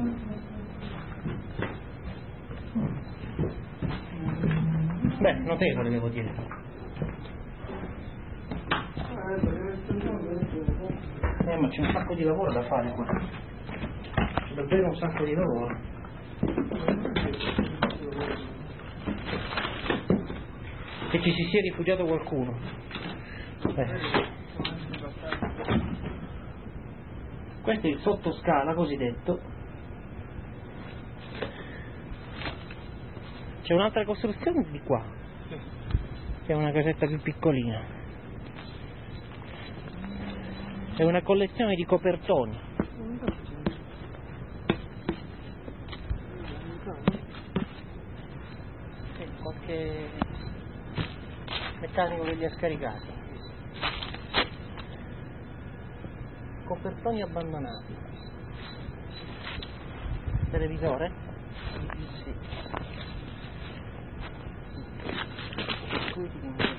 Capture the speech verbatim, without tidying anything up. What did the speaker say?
Beh, notevole devo dire. Eh, ma c'è un sacco di lavoro da fare qua. C'è davvero un sacco di lavoro. Che ci si sia rifugiato qualcuno. Eh. Questo è il sottoscala cosiddetto. C'è un'altra costruzione di qua, che è una casetta più piccolina. È una collezione di copertoni. Sì, qualche meccanico che li ha scaricati. Copertoni abbandonati. Televisore? Sì. Circuiti di